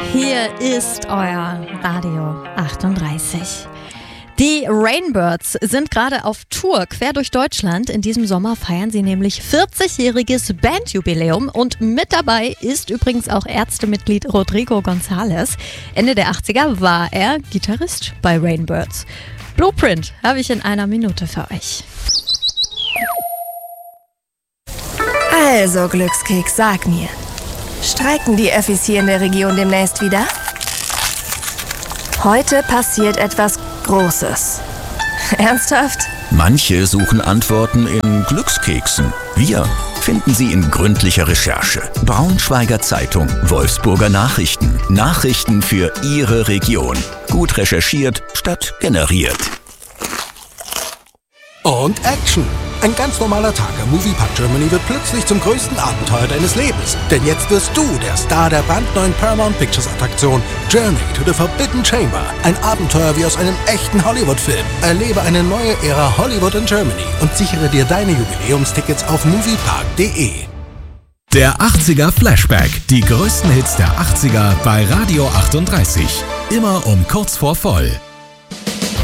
Hier ist euer Radio 38. Die Rainbirds sind gerade auf Tour quer durch Deutschland. In diesem Sommer feiern sie nämlich 40-jähriges Bandjubiläum und mit dabei ist übrigens auch Ärztemitglied Rodrigo González. Ende der 80er war er Gitarrist bei Rainbirds. Blueprint habe ich in einer Minute für euch. Also, Glückskeks, sag mir, streiken die Öffis hier in der Region demnächst wieder? Heute passiert etwas Großes. Ernsthaft? Manche suchen Antworten in Glückskeksen. Wir finden sie in gründlicher Recherche. Braunschweiger Zeitung, Wolfsburger Nachrichten. Nachrichten für Ihre Region. Gut recherchiert statt generiert. Und Action! Ein ganz normaler Tag am Moviepark Germany wird plötzlich zum größten Abenteuer deines Lebens. Denn jetzt wirst du der Star der brandneuen Paramount Pictures Attraktion Journey to the Forbidden Chamber. Ein Abenteuer wie aus einem echten Hollywood-Film. Erlebe eine neue Ära Hollywood in Germany und sichere dir deine Jubiläumstickets auf moviepark.de. Der 80er Flashback. Die größten Hits der 80er bei Radio 38. Immer um kurz vor voll.